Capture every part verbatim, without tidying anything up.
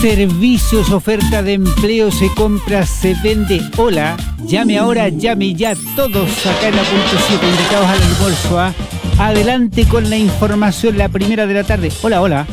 Servicios, oferta de empleo, se compra, se vende. Hola, llame ahora, llame ya, todos acá en la punto siete, invitados al almuerzo. ¿ah? Adelante con la información, la primera de la tarde. Hola, hola.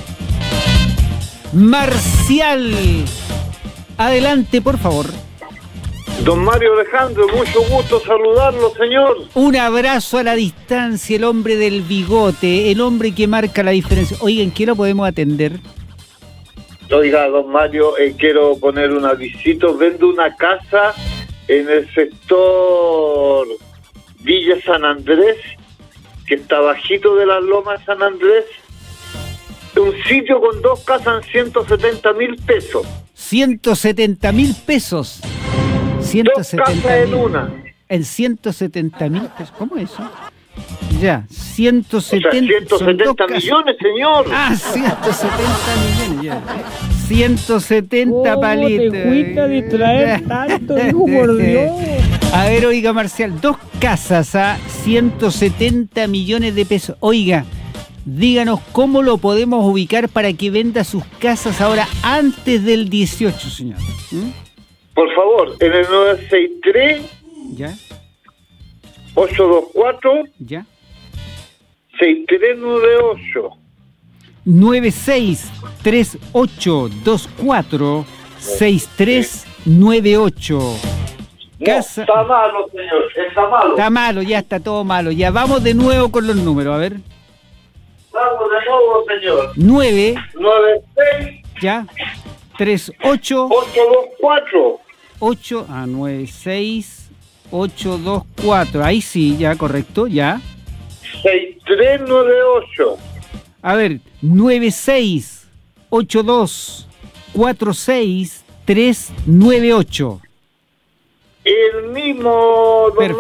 Marcial, adelante, por favor. Don Mario Alejandro, mucho gusto saludarlo, señor. Un abrazo a la distancia, el hombre del bigote, el hombre que marca la diferencia. Oigan, ¿qué lo podemos atender? Oiga, don Mario, eh, quiero poner un avisito. Vendo una casa en el sector Villa San Andrés, que está bajito de las lomas de San Andrés. Un sitio con dos casas en ciento setenta mil pesos. ciento setenta mil pesos. ciento setenta dos casas en una. En ciento setenta mil pesos. ¿Cómo es eso? Ya, ciento setenta, o sea, ciento setenta millones, señor. Ah, ciento setenta millones, ya. ciento setenta palitos. ¿Cómo te fuiste a distraer tanto, hijo, por Dios? A ver, oiga, Marcial, dos casas a ciento setenta millones de pesos. Oiga, díganos cómo lo podemos ubicar para que venda sus casas ahora antes del dieciocho, señor. ¿Mm? Por favor, en el nueve seis tres, ¿ya? ocho dos cuatro, ¿ya? seis tres nueve ocho. nueve seis tres ocho dos cuatro seis tres nueve ocho. Casa... No, está malo, señor, está malo. Está malo, ya está todo malo. Ya vamos de nuevo con los números, a ver. Vamos de nuevo, señor. nueve. nueve seis. Ya. tres ocho. ocho dos cuatro. ocho a nueve seis ocho dos cuatro. Ahí sí, ya, correcto, ya. seis tres nueve ocho. A ver, nueve seis ocho dos cuatro seis tres nueve ocho. El mismo, don